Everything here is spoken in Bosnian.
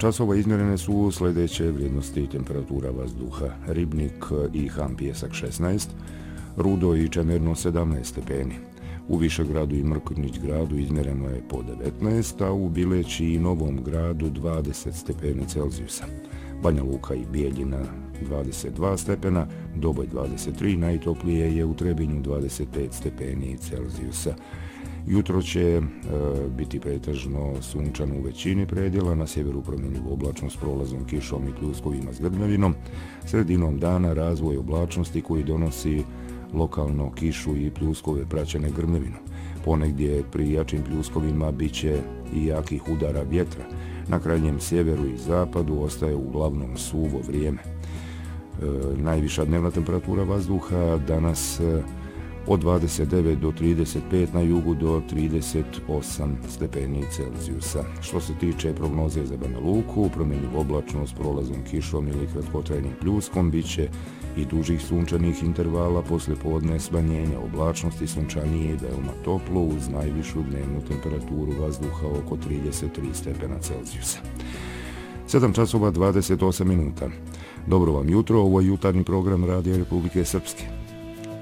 časova izmjerene su sljedeće vrijednosti temperatura vazduha. Ribnik i Han Pijesak 16, Rudo i Čemerno 17 stepeni. U Višegradu i Mrkonjić gradu izmjereno je po 19, a u Bileći i Novom gradu 20 stepeni Celzijusa. Banja Luka i Bijeljina 22 stepena, Doboj 23, najtoplije je u Trebinju 25 stepeni Celzijusa. Jutro će biti pretežno sunčano u većini predjela, na sjeveru promjenjivu oblačnost s prolazom kišom i pljuskovima s grmljavinom. Sredinom dana razvoj oblačnosti koji donosi lokalno kišu i pljuskove praćene grmljavinom. Ponegdje pri jačim pljuskovima bit će i jakih udara vjetra. Na krajnjem sjeveru i zapadu ostaje uglavnom suvo vrijeme. Najviša dnevna temperatura vazduha danas od 29 do 35, na jugu do 38 stepeni Celzijusa. Što se tiče prognoze za Banja Luku, promjenjivu oblačnost s prolazom kišom ili kratkotrajnim pljuskom, bit će i dužih sunčanih intervala, poslije podne smanjenja oblačnosti, sunčanije i veoma toplo uz najvišu dnevnu temperaturu vazduha oko 33 stepena Celzijusa. 7 časova 28 minuta. Dobro vam jutro, ovo je jutarnji program Radija Republike Srpske.